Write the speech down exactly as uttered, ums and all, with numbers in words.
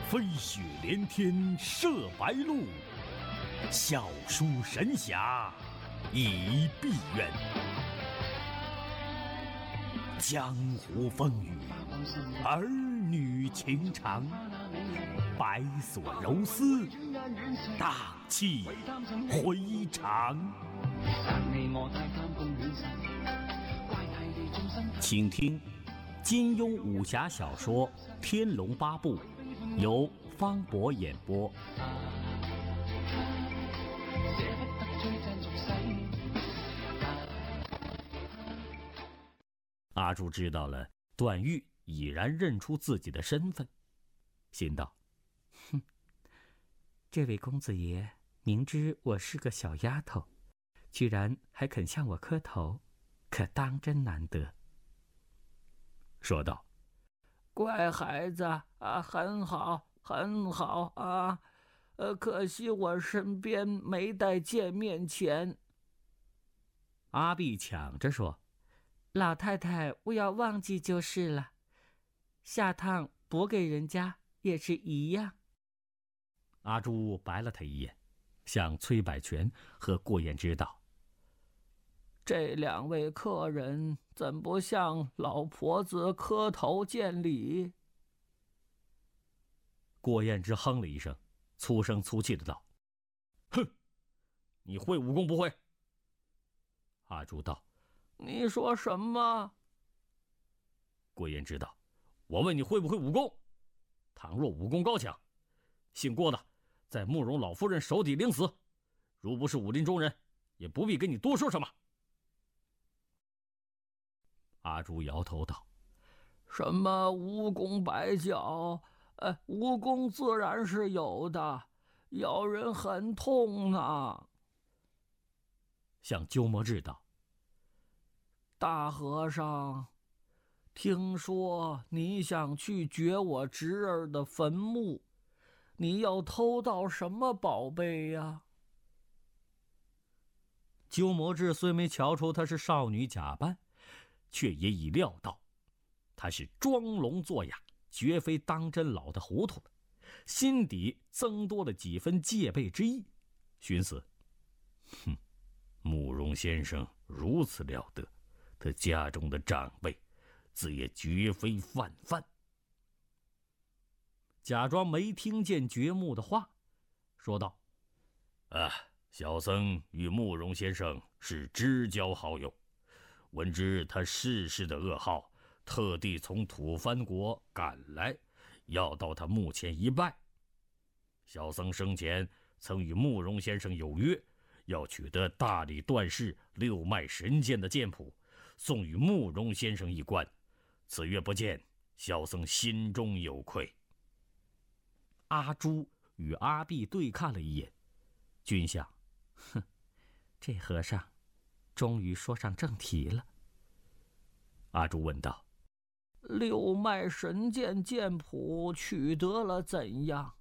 飞雪连天射白鹿，笑书神侠倚碧鸳。江湖风雨，儿女情长，百所柔丝，荡气回肠。请听金庸武侠小说《天龙八部》，由方博演播。阿朱知道了段誉已然认出自己的身份，心道： 哼，这位公子爷明知我是个小丫头，居然还肯向我磕头，可当真难得。 说道： 乖孩子啊，很好很好啊，呃，可惜我身边没带见面钱。 阿碧抢着说： 老太太不要忘记就是了，下趟补给人家也是一样。 阿朱白了他一眼，向崔百全和郭彦之道： 这两位客人怎不向老婆子磕头见礼？ 郭彦之哼了一声，粗声粗气的道：哼，你会武功不会？阿朱道： 你说什么？ 郭彦之道：我问你会不会武功？倘若武功高强，姓郭的在慕容老夫人手底领死，如不是武林中人，也不必跟你多说什么。阿朱摇头道： 什么武功摆脚？呃，武功自然是有的，咬人很痛啊。 向鸠摩智道： 大和尚，听说你想去掘我侄儿的坟墓，你要偷到什么宝贝呀？ 鸠摩智虽没瞧出她是少女假扮，却也已料到她是装聋作哑，绝非当真老的糊涂了，心底增多了几分戒备之意，寻思：哼，慕容先生如此了得，他家中的长辈自也绝非泛泛。假装没听见掘墓的话，说道：啊，小僧与慕容先生是知交好友，闻知他逝世的噩耗，特地从吐蕃国赶来，要到他墓前一拜。小僧生前曾与慕容先生有约，要取得大理段氏六脉神剑的剑谱，送与慕容先生一观。此约不见，小僧心中有愧。阿朱与阿碧对看了一眼，均想： 哼，这和尚终于说上正题了。 阿朱问道： 六脉神剑剑谱取得了怎样？